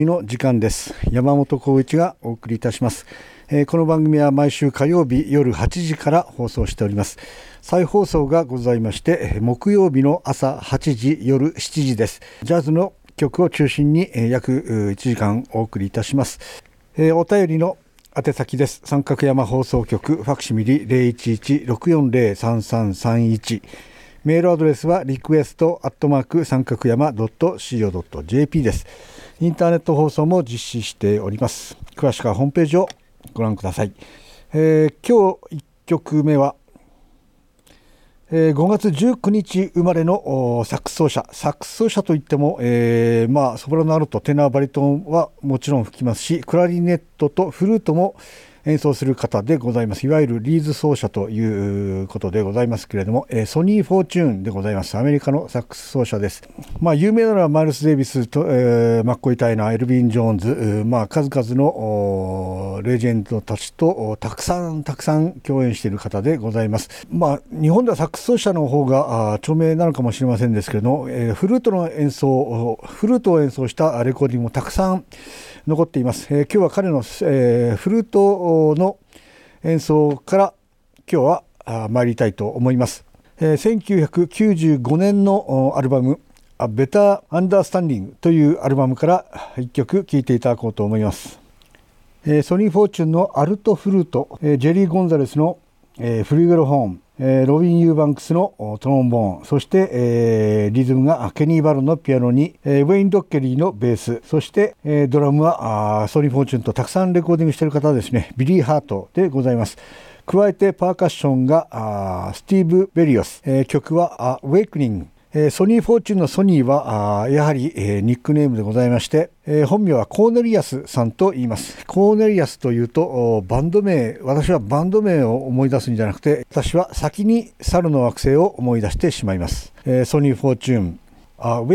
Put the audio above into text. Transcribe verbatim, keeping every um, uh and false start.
の時間です。山本浩一がお送りいたします。えー、この番組は毎週火曜日夜はちじから放送しております。再放送がございまして、木曜日の朝はちじ、夜しちじです。ジャズの曲を中心に約いちじかんお送りいたします。えー、お便りの宛先です。三角山放送局ファクシミリ ゼロいちいち ろくよんゼロ さんさんさんいち、メールアドレスはリクエストアットマーク三角山 ドットシーオー ドットジェーピー です。インターネット放送も実施しております。詳しくはホームページをご覧ください。えー、今日いっきょくめは、えー、ごがつじゅうくにち生まれのサックス奏者。サックス奏者といっても、えーまあ、ソプラノアルト、テナー、バリトンはもちろん吹きますし、クラリネットとフルートも演奏する方でございます。いわゆるリーズ奏者ということでございますけれども、えー、ソニー・フォーチューンでございます。アメリカのサックス奏者です。まあ、有名なのはマイルス・デイビスと、えー、マッコイ・タイナー、エルヴィン・ジョーンズ、まあ、数々のレジェンドたちとたくさんたくさん共演している方でございます。まあ、日本ではサックス奏者の方が著名なのかもしれませんですけれども、えー、フルートの演奏、フルートを演奏したレコーディングもたくさん残っています。えー、今日は彼の、えー、フルートの演奏から今日は参りたいと思います。えー、せんきゅうひゃくきゅうじゅうごねんのアルバムA Better Understandingというアルバムからいっきょく聴いていただこうと思います。えー、ソニー・フォーチュンのアルトフルート、えー、ジェリー・ゴンザレスの、えー、フリューゲルホーン、えー、ロビン・ユーバンクスのトロンボーン、そして、えー、リズムがケニー・バロンのピアノに、えー、ウェイン・ドッケリーのベース、そして、えー、ドラムはソニー・フォーチュンとたくさんレコーディングしている方ですね、ビリー・ハートでございます。加えてパーカッションがスティーブ・ベリオス、えー、曲はウェイクニング。えー、ソニー・フォーチュンのソニーはやはり、えー、ニックネームでございまして、えー、本名はコーネリアスさんと言います。コーネリアスというとバンド名、私はバンド名を思い出すんじゃなくて、私は先に猿の惑星を思い出してしまいます。えー、ソニー・フォーチュン、あ